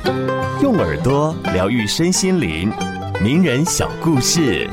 用耳朵疗愈身心灵，名人小故事。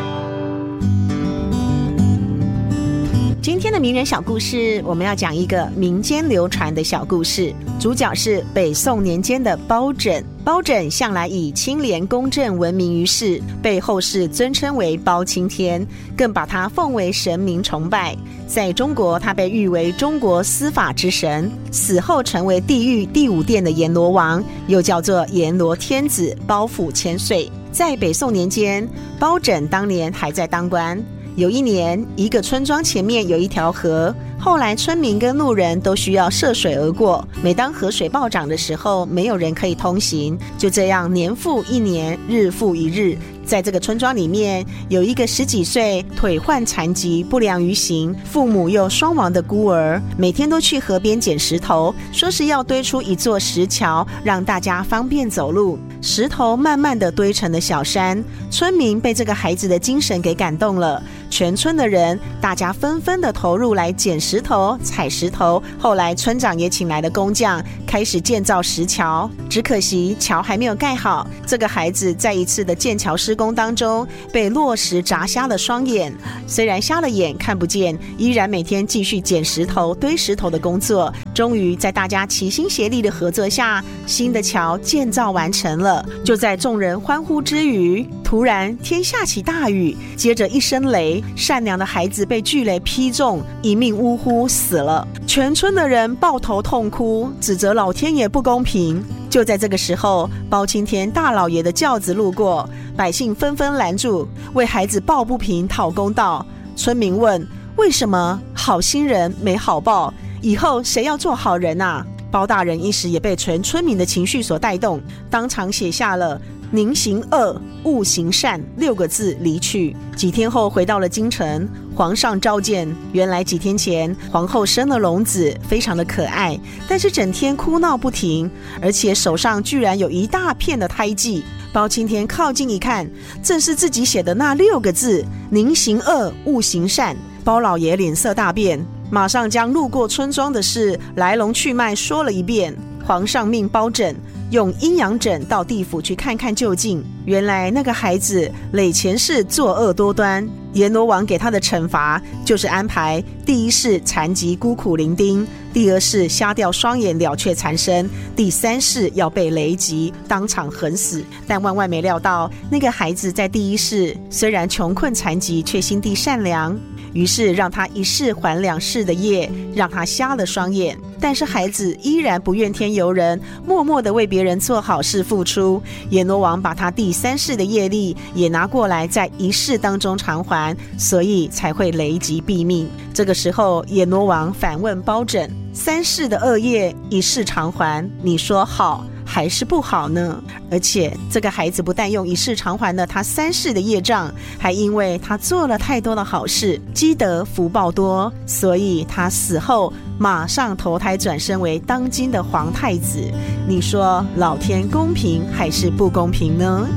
今天的名人小故事，我们要讲一个民间流传的小故事，主角是北宋年间的包拯。包拯向来以清廉公正闻名于世，被后世尊称为包青天，更把他奉为神明崇拜。在中国，他被誉为中国司法之神，死后成为地狱第5殿的阎罗王，又叫做阎罗天子，包府千岁。在北宋年间，包拯当年还在当官。有一年，一个村庄前面有一条河，后来村民跟路人都需要涉水而过，每当河水暴涨的时候，没有人可以通行，就这样年复一年，日复一日。在这个村庄里面，有一个10几岁、腿患残疾、不良于行、父母又双亡的孤儿，每天都去河边捡石头，说是要堆出一座石桥，让大家方便走路。石头慢慢地堆成了小山，村民被这个孩子的精神给感动了，全村的人大家纷纷地投入来捡石头、采石头。后来村长也请来了工匠，开始建造石桥。只可惜桥还没有盖好，这个孩子在一次的建桥施工当中被落石砸瞎了双眼，虽然瞎了眼看不见，依然每天继续捡石头、堆石头的工作。终于在大家齐心协力的合作下，新的桥建造完成了。就在众人欢呼之余，突然天下起大雨，接着一声雷，善良的孩子被巨雷劈中，一命呜呼死了。全村的人抱头痛哭，指责老天爷不公平。就在这个时候，包青天大老爷的轿子路过，百姓纷纷拦住，为孩子抱不平讨公道。村民问，为什么好心人没好报？以后谁要做好人啊？包大人一时也被全村民的情绪所带动，当场写下了宁行恶，勿行善6个字离去。几天后回到了京城，皇上召见，原来几天前皇后生了龙子，非常的可爱，但是整天哭闹不停，而且手上居然有一大片的胎记。包青天靠近一看，正是自己写的那6个字，宁行恶，勿行善。包老爷脸色大变，马上将路过村庄的事来龙去脉说了一遍。皇上命包拯用阴阳枕到地府去看看究竟。原来那个孩子累前世作恶多端，阎罗王给他的惩罚就是安排第1世残疾孤苦伶仃，第2世瞎掉双眼了却残生，第3世要被雷击当场横死。但万万没料到，那个孩子在第1世虽然穷困残疾，却心地善良，于是让他1世还2世的业，让他瞎了双眼。但是孩子依然不怨天尤人，默默地为别人做好事付出。阎罗王把他第3世的业力也拿过来，在1世当中偿还，所以才会雷击毙命。这个时候，阎罗王反问包拯：3世的恶业1世偿还，你说好还是不好呢？而且这个孩子不但用1世偿还了他3世的业障，还因为他做了太多的好事，积德福报多，所以他死后马上投胎转生为当今的皇太子。你说老天公平还是不公平呢？